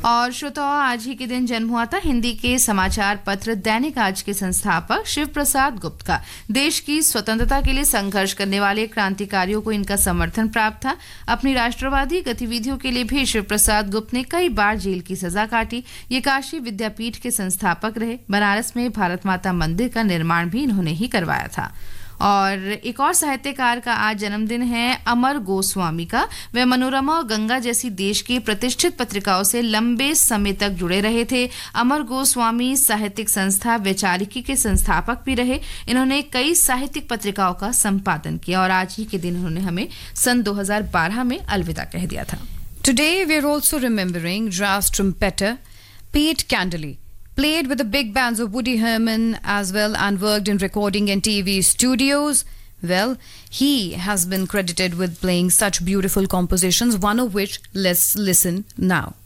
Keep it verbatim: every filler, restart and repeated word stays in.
और श्रोताओं, आज ही के दिन जन्म हुआ था हिंदी के समाचार पत्र दैनिक आज के संस्थापक शिव प्रसाद गुप्त का। देश की स्वतंत्रता के लिए संघर्ष करने वाले क्रांतिकारियों को इनका समर्थन प्राप्त था। अपनी राष्ट्रवादी गतिविधियों के लिए भी शिव प्रसाद गुप्त ने कई बार जेल की सजा काटी। ये काशी विद्यापीठ के संस्थापक रहे। बनारस में भारत माता मंदिर का निर्माण भी इन्होंने ही करवाया था। और एक और साहित्यकार का आज जन्मदिन है अमर गोस्वामी का। वे मनोरमा और गंगा जैसी देश की प्रतिष्ठित पत्रिकाओं से लंबे समय तक जुड़े रहे थे। अमर गोस्वामी साहित्यिक संस्था वैचारिकी के संस्थापक भी रहे। इन्होंने कई साहित्यिक पत्रिकाओं का संपादन किया और आज ही के दिन उन्होंने हमें सन दो हज़ार बारह में अलविदा कह दिया था। Today we are also remembering jazz trumpeter Pete Candley. Played with the big bands of Woody Herman as well and worked in recording and T V studios. Well, he has been credited with playing such beautiful compositions, one of which let's listen now.